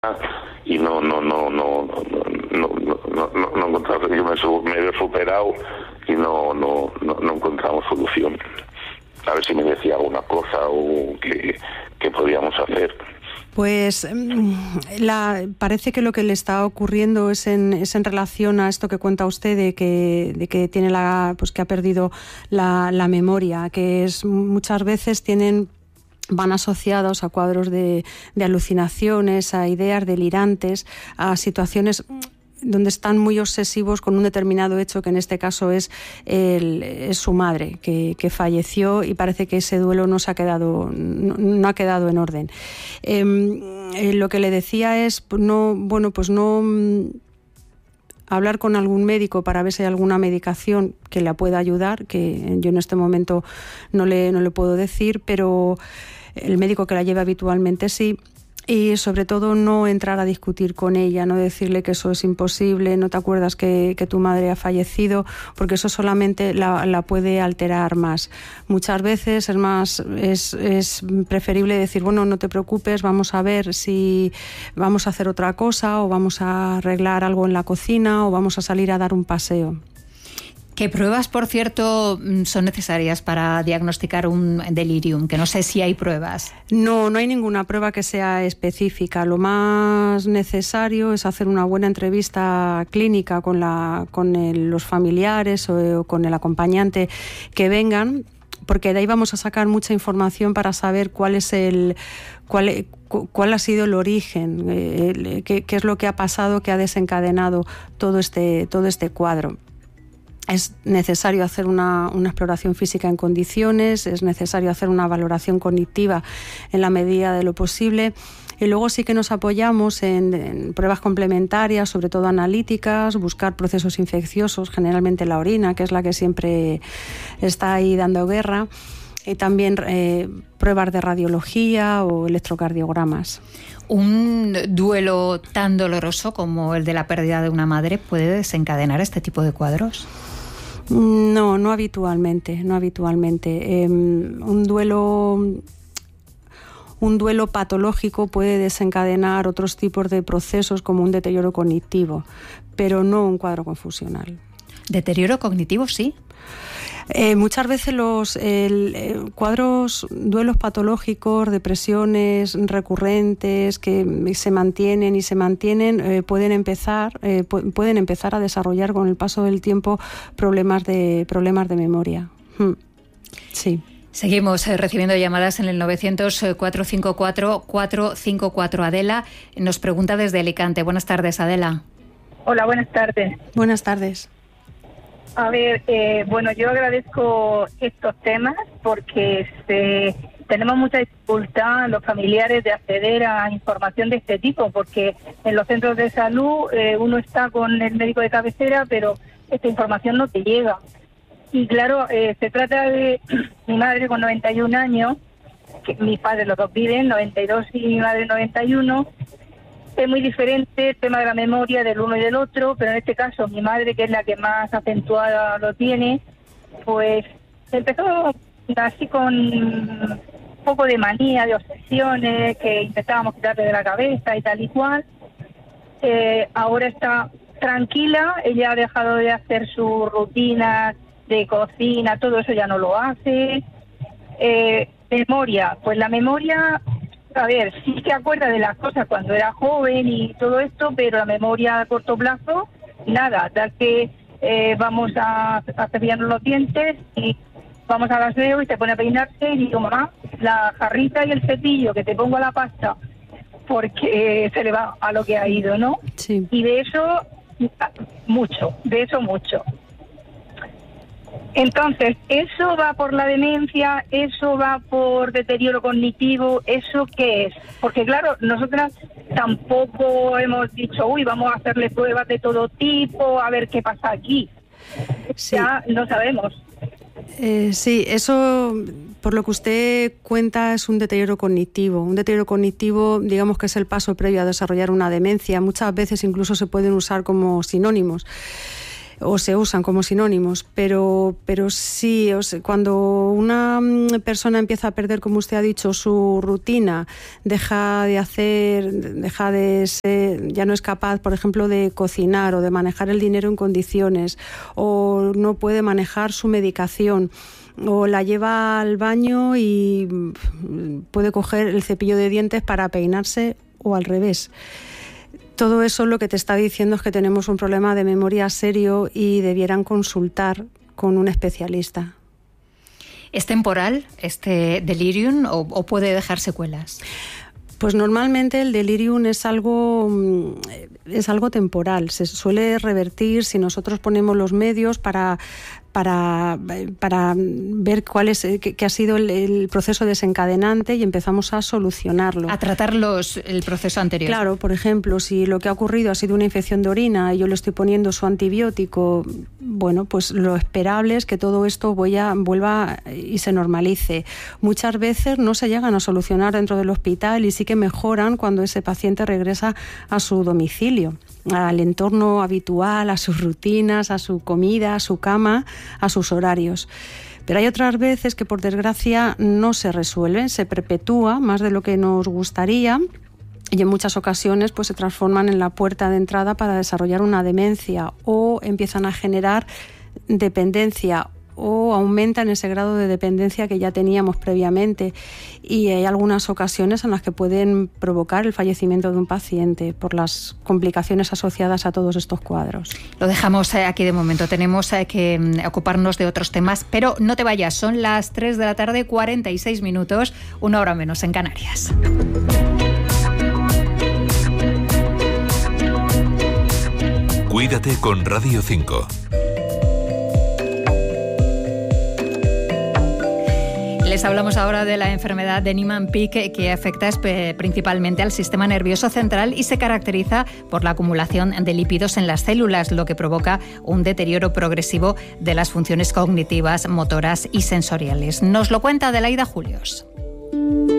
y no encontramos. Yo me he superado y no encontramos solución. A ver si me decía alguna cosa o que podíamos hacer. Pues parece que lo que le está ocurriendo es en relación a esto que cuenta usted de que tiene que ha perdido la memoria, que es muchas veces van asociados a cuadros de alucinaciones, a ideas delirantes, a situaciones donde están muy obsesivos con un determinado hecho, que en este caso es su madre, que falleció, y parece que ese duelo no ha quedado en orden. Lo que le decía es hablar con algún médico para ver si hay alguna medicación que la pueda ayudar, que yo en este momento no le puedo decir, pero el médico que la lleva habitualmente sí. Y sobre todo no entrar a discutir con ella, no decirle que eso es imposible, no te acuerdas que tu madre ha fallecido, porque eso solamente la puede alterar más. Muchas veces es preferible decir, bueno, no te preocupes, vamos a ver si vamos a hacer otra cosa, o vamos a arreglar algo en la cocina, o vamos a salir a dar un paseo. ¿Qué pruebas, por cierto, son necesarias para diagnosticar un delirium? Que no sé si hay pruebas. No hay ninguna prueba que sea específica. Lo más necesario es hacer una buena entrevista clínica con los familiares o con el acompañante que vengan, porque de ahí vamos a sacar mucha información para saber cuál ha sido el origen, qué es lo que ha pasado, que ha desencadenado todo este cuadro. Es necesario hacer una exploración física en condiciones, es necesario hacer una valoración cognitiva en la medida de lo posible, y luego sí que nos apoyamos en pruebas complementarias, sobre todo analíticas, buscar procesos infecciosos, generalmente la orina, que es la que siempre está ahí dando guerra, y también pruebas de radiología o electrocardiogramas. ¿Un duelo tan doloroso como el de la pérdida de una madre puede desencadenar este tipo de cuadros? No habitualmente. Un duelo patológico puede desencadenar otros tipos de procesos, como un deterioro cognitivo, pero no un cuadro confusional. ¿Deterioro cognitivo sí? Muchas veces los duelos patológicos, depresiones recurrentes que se mantienen, pueden empezar a desarrollar con el paso del tiempo problemas de memoria. Sí. Seguimos recibiendo llamadas en el 900-454-454. Adela nos pregunta desde Alicante. Buenas tardes, Adela. Hola, buenas tardes. Buenas tardes. A ver, yo agradezco estos temas porque tenemos mucha dificultad los familiares de acceder a información de este tipo, porque en los centros de salud uno está con el médico de cabecera, pero esta información no te llega. Y claro, se trata de mi madre con 91 años, que mis padres los dos viven, 92 y mi madre 91. Es muy diferente el tema de la memoria del uno y del otro, pero en este caso mi madre, que es la que más acentuada lo tiene, pues empezó así con un poco de manía, de obsesiones, que intentábamos quitarle de la cabeza y tal y cual. Ahora está tranquila, ella ha dejado de hacer sus rutinas de cocina, todo eso ya no lo hace. Memoria, pues la memoria... A ver, sí se acuerda de las cosas cuando era joven y todo esto, pero la memoria a corto plazo, nada. Tal que vamos a cepillarnos los dientes y vamos al aseo y se pone a peinarse y digo, mamá, la jarrita y el cepillo que te pongo a la pasta, porque se le va a lo que ha ido, ¿no? Sí. Y de eso mucho. Entonces, ¿eso va por la demencia? ¿Eso va por deterioro cognitivo? ¿Eso qué es? Porque claro, nosotras tampoco hemos dicho, vamos a hacerle pruebas de todo tipo, a ver qué pasa aquí. Sí. Ya no sabemos. Sí, eso, por lo que usted cuenta, es un deterioro cognitivo. Un deterioro cognitivo, digamos que es el paso previo a desarrollar una demencia. Muchas veces incluso se pueden usar como sinónimos. o se usan como sinónimos, pero sí, cuando una persona empieza a perder, como usted ha dicho, su rutina, deja de ser, ya no es capaz, por ejemplo, de cocinar o de manejar el dinero en condiciones, o no puede manejar su medicación, o la lleva al baño y puede coger el cepillo de dientes para peinarse o al revés. Todo eso lo que te está diciendo es que tenemos un problema de memoria serio y debieran consultar con un especialista. ¿Es temporal este delirium o puede dejar secuelas? Pues normalmente el delirium es algo temporal. Se suele revertir si nosotros ponemos los medios para ver cuál es qué ha sido el proceso desencadenante y empezamos a solucionarlo. A tratar el proceso anterior. Claro, por ejemplo, si lo que ha ocurrido ha sido una infección de orina y yo le estoy poniendo su antibiótico, bueno, pues lo esperable es que todo esto vuelva y se normalice. Muchas veces no se llegan a solucionar dentro del hospital y sí que mejoran cuando ese paciente regresa a su domicilio, al entorno habitual, a sus rutinas, a su comida, a su cama, a sus horarios. Pero hay otras veces que, por desgracia, no se resuelven, se perpetúa más de lo que nos gustaría y en muchas ocasiones pues se transforman en la puerta de entrada para desarrollar una demencia o empiezan a generar dependencia o aumentan ese grado de dependencia que ya teníamos previamente, y hay algunas ocasiones en las que pueden provocar el fallecimiento de un paciente por las complicaciones asociadas a todos estos cuadros. Lo dejamos aquí de momento, tenemos que ocuparnos de otros temas, pero no te vayas, son las 3 de la tarde, 46 minutos, 1 hora menos en Canarias. Cuídate con Radio 5. Les hablamos ahora de la enfermedad de Niemann-Pick, que afecta principalmente al sistema nervioso central y se caracteriza por la acumulación de lípidos en las células, lo que provoca un deterioro progresivo de las funciones cognitivas, motoras y sensoriales. Nos lo cuenta Adelaida Julios.